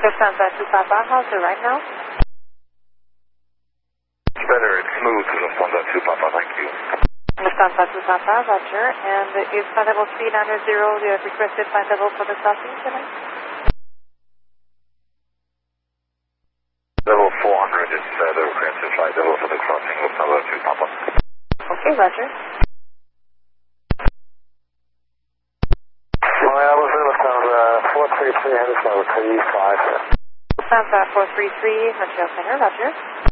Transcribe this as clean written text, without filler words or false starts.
Lufthansa 2 Papa, how's it right now? It's better, it's smooth, Lufthansa 2 Papa, thank you. Lufthansa 2 Papa, roger. And is flight level 390 the requested flight level for the crossing tonight? Level 400 is the requested flight level for the crossing, Lufthansa 2 Papa. Okay, roger. Lufthansa 433, headed level 35. Lufthansa 433, Montreal Center, roger.